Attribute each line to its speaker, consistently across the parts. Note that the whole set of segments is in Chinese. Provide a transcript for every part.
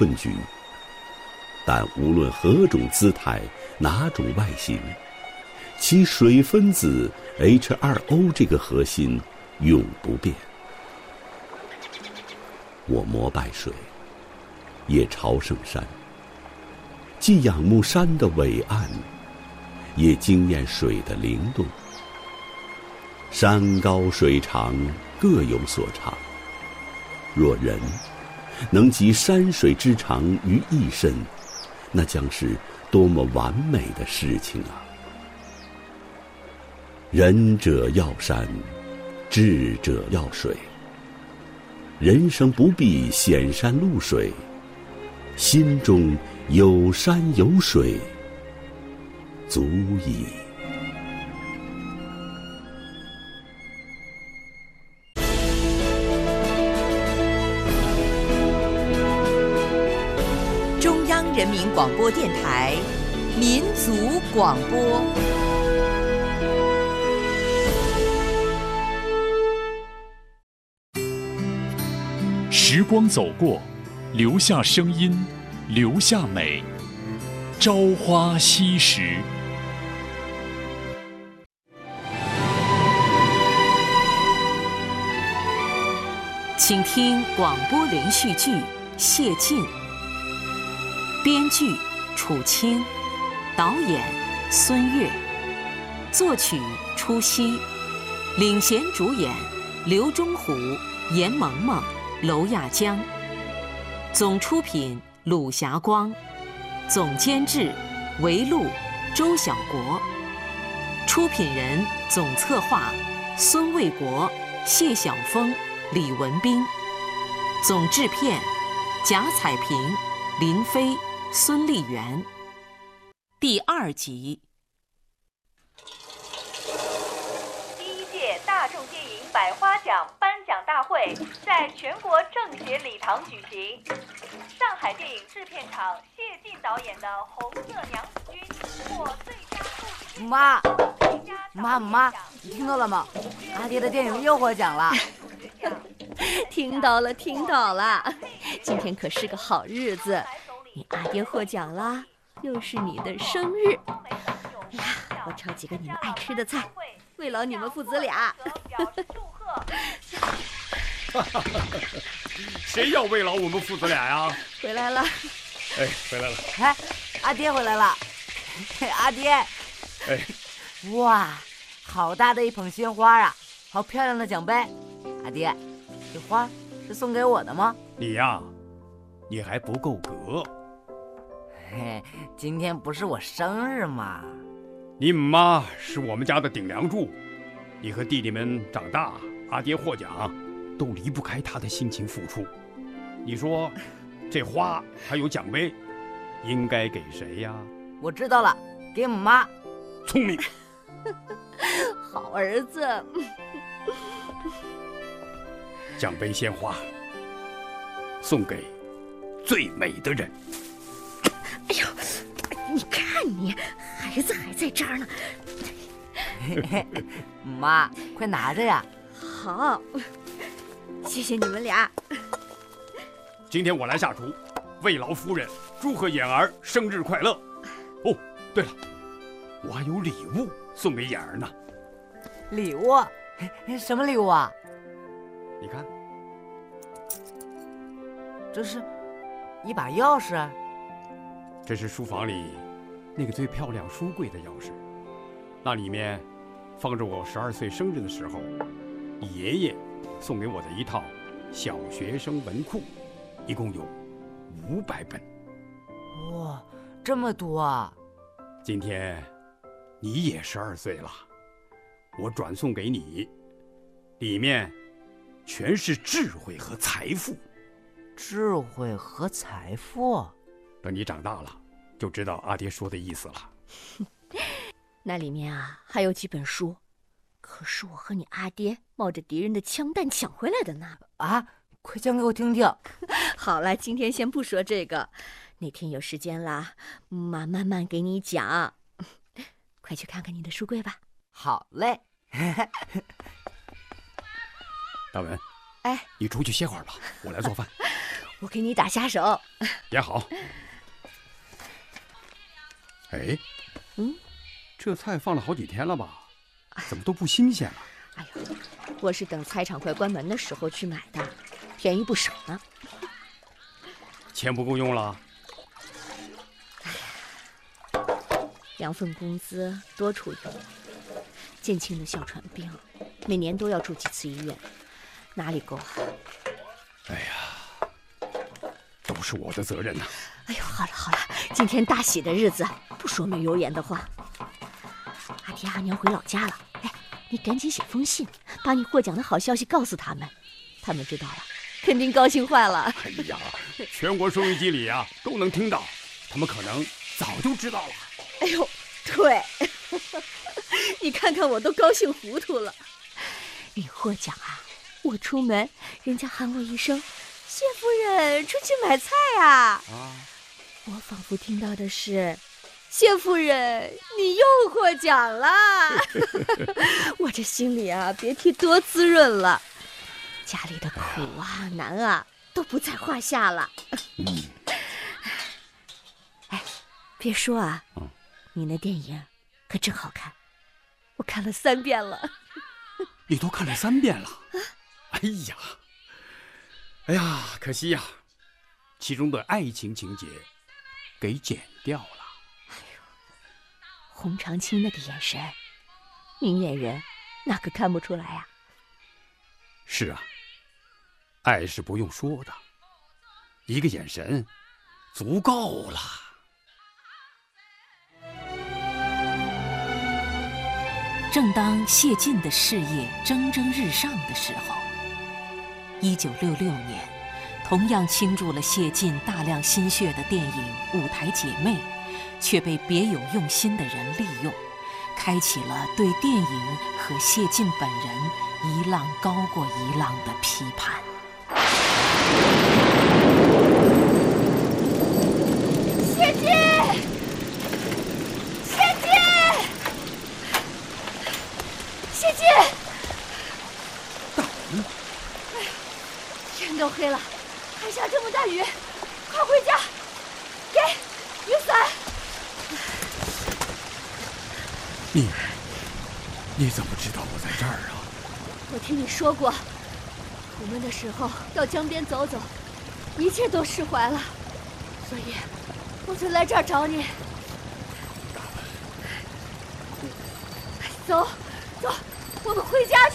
Speaker 1: 困局。但无论何种姿态，哪种外形，其水分子 H2O 这个核心永不变。我膜拜水，也朝圣山，既仰慕山的伟岸，也惊艳水的灵动。山高水长，各有所长。若人能集山水之长于一身，那将是多么完美的事情啊！仁者要山，智者要水。人生不必显山露水，心中有山有水，足矣。
Speaker 2: 中央人民广播电台民族广播。
Speaker 3: 时光走过，留下声音，留下美。朝花夕拾。
Speaker 4: 请听广播连续剧《谢晋》，编剧楚清，导演孙越，作曲初熙，领衔主演刘忠虎、严萌萌、娄亚江，总出品鲁霞光，总监制韦璐、周小国，出品人、总策划孙卫国、谢晓峰、李文斌，总制片贾彩萍、林飞、孙丽媛。第2集。
Speaker 5: 第1届大众电影百花奖颁奖大会在全国政协礼堂举行。上海电影制片厂谢晋导演的《红色娘子军》获最佳故事。
Speaker 6: 妈，你听到了吗？阿爹的电影又获奖了。
Speaker 7: 听到了。今天可是个好日子，你阿爹获奖了，又是你的生日。我炒几个你们爱吃的菜，慰劳你们父子俩。
Speaker 8: 谁要慰劳我们父子俩呀？
Speaker 7: 回来了。
Speaker 8: 回来了。
Speaker 6: 阿爹回来了。阿爹。哇，好大的一捧鲜花啊，好漂亮的奖杯。阿爹，这花是送给我的吗？
Speaker 8: 你呀，你还不够格。
Speaker 6: 今天不是我生日吗？
Speaker 8: 你妈是我们家的顶梁柱，你和弟弟们长大，阿爹获奖，都离不开她的辛勤付出。你说，这花还有奖杯，应该给谁呀？
Speaker 6: 我知道了，给母妈。
Speaker 8: 聪明。
Speaker 7: 好儿子。
Speaker 8: 奖杯鲜花送给最美的人。
Speaker 7: 哎呦，你看你，孩子还在这儿呢。
Speaker 6: 妈，快拿着呀。
Speaker 7: 好，谢谢你们俩。
Speaker 8: 今天我来下厨，慰劳夫人，祝贺眼儿生日快乐。哦，对了，我还有礼物送给眼儿呢。
Speaker 6: 礼物？什么礼物啊？
Speaker 8: 你看，
Speaker 6: 这是一把钥匙。
Speaker 8: 这是书房里那个最漂亮书柜的钥匙，那里面放着我12岁生日的时候，爷爷送给我的一套小学生文库，一共有500本。
Speaker 6: 哇，这么多啊！
Speaker 8: 今天你也12岁了，我转送给你，里面全是智慧和财富。
Speaker 6: 智慧和财富？
Speaker 8: 等你长大了，就知道阿爹说的意思了。
Speaker 7: 那里面啊，还有几本书，可是我和你阿爹冒着敌人的枪弹抢回来的呢。
Speaker 6: 啊，快讲给我听听。
Speaker 7: 好了，今天先不说这个，哪天有时间啦，妈慢慢给你讲。快去看看你的书柜吧。
Speaker 6: 好嘞。
Speaker 8: 大文，
Speaker 7: 哎，
Speaker 8: 你出去歇会儿吧，我来做饭。
Speaker 7: 我给你打下手。
Speaker 8: 也好。哎，这菜放了好几天了吧？怎么都不新鲜了？
Speaker 7: 哎呦，我是等菜场快关门的时候去买的，便宜不少呢。
Speaker 8: 钱不够用了？
Speaker 7: 2份工资多处用，建庆的哮喘病，每年都要住几次医院，哪里够啊？
Speaker 8: 哎呀，都是我的责任呐！
Speaker 7: 哎呦，好了好了，今天大喜的日子，不说没油盐的话。阿爹阿娘回老家了，哎，你赶紧写封信，把你获奖的好消息告诉他们，他们知道了，肯定高兴坏了。
Speaker 8: 哎呀，全国收音机里啊都能听到，他们可能早就知道了。
Speaker 7: 哎呦，对，你看看我都高兴糊涂了。你获奖啊，我出门，人家喊我一声“谢夫人，出去买菜啊”，我仿佛听到的是“谢夫人，你又获奖了”。我这心里啊，别提多滋润了，家里的苦啊、难啊都不在话下了。哎，别说啊。 你那电影可真好看，我看了3遍了。
Speaker 8: 你都看了3遍了？哎呀，可惜呀，其中的爱情情节给剪掉了。
Speaker 7: 哎呦，洪长青那个眼神，明眼人哪个看不出来呀？
Speaker 8: 是啊，爱是不用说的，一个眼神足够了。
Speaker 4: 正当谢晋的事业蒸蒸日上的时候，1966年，同样倾注了谢晋大量心血的电影《舞台姐妹》，却被别有用心的人利用，开启了对电影和谢晋本人一浪高过一浪的批判。
Speaker 7: 谢晋！ 谢晋，哎呀，天都黑了，还下这么大雨，快回家！给雨伞。
Speaker 8: 你怎么知道我在这儿啊？
Speaker 7: 我听你说过，苦闷的时候到江边走走，一切都释怀了，所以我就来这儿找你。走，走。 我们回家去。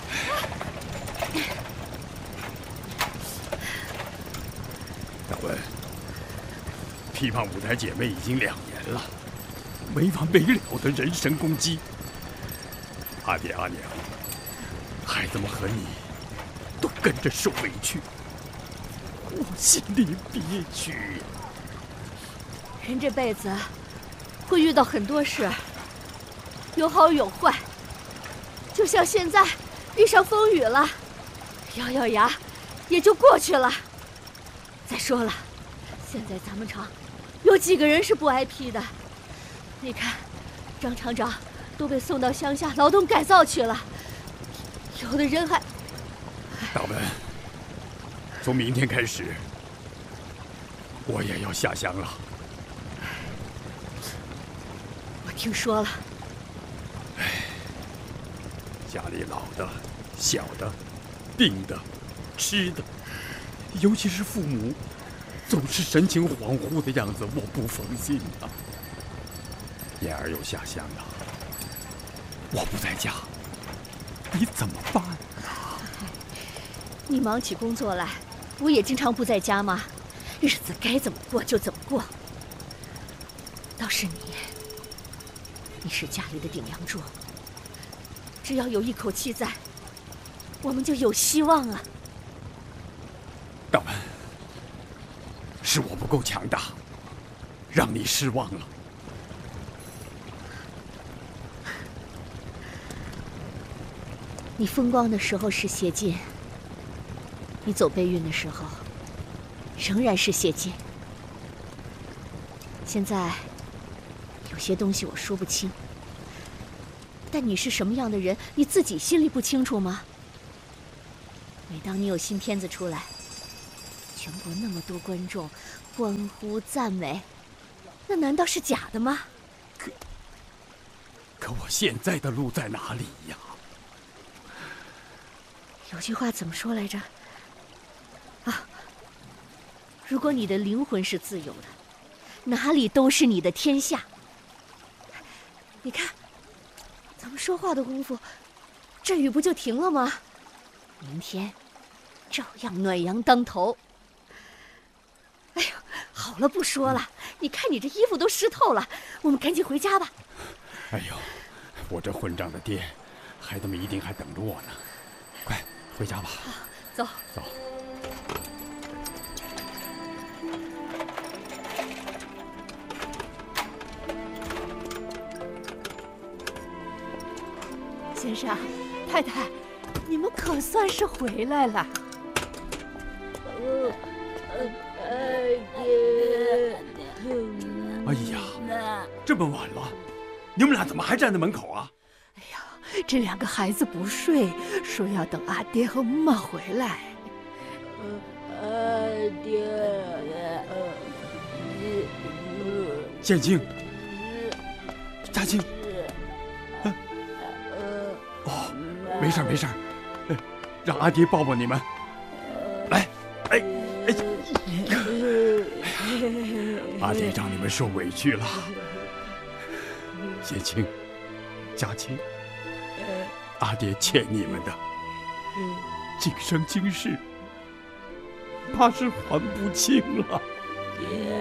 Speaker 8: 大文，批判舞台姐妹已经2年了，没完没了的人身攻击。阿爹阿娘，孩子们和你都跟着受委屈，我心里憋屈呀。
Speaker 7: 人这辈子会遇到很多事，有好有坏。 就像现在遇上风雨了，咬咬牙也就过去了。再说了，现在咱们厂有几个人是不挨批的？你看，张厂长都被送到乡下劳动改造去了，有的人还……
Speaker 8: 大文，从明天开始，我也要下乡了。
Speaker 7: 我听说了。
Speaker 8: 家里老的、小的、病的、吃的，尤其是父母，总是神情恍惚的样子，我不放心啊。燕儿又下乡了，我不在家，你怎么办啊？
Speaker 7: 你忙起工作来，我也经常不在家嘛，日子该怎么过就怎么过。倒是你是家里的顶梁柱。 只要有一口气在，我们就有希望啊！
Speaker 8: 大文，是我不够强大，让你失望了。
Speaker 7: 你风光的时候是谢晋，你走背运的时候，仍然是谢晋。现在有些东西我说不清。 但你是什么样的人，你自己心里不清楚吗？每当你有新片子出来， 全国那么多观众欢呼赞美，那难道是假的吗？
Speaker 8: 可我现在的路在哪里呀？
Speaker 7: 有句话怎么说来着？啊，如果你的灵魂是自由的，哪里都是你的天下。你看，咱们说话的功夫，这雨不就停了吗？明天照样暖阳当头。哎呦，好了，不说了，你看你这衣服都湿透了，我们赶紧回家吧。
Speaker 8: 哎呦，我这混账的爹，孩子们一定还等着我呢。快回家吧。
Speaker 7: 走
Speaker 8: 走。
Speaker 7: 先生，太太，你们可算是回来了。
Speaker 8: 哎呀，这么晚了，你们俩怎么还站在门口啊？
Speaker 9: 哎呀，这两个孩子不睡，说要等阿爹和妈回来。
Speaker 6: 阿爹，
Speaker 8: 建清，嘉清，哦，没事没事，让阿爹抱抱你们。来，哎，阿爹让你们受委屈了。建清，嘉清，阿爹欠你们的，今生今世怕是还不清了。